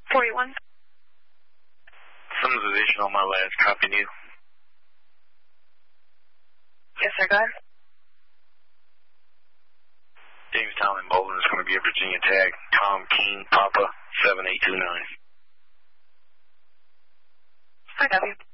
481. Some position on my last, copying you. Yes, sir, go ahead. Jamestown and Bowling is going to be a Virginia tag. Tom King, Papa, 7829. I got you.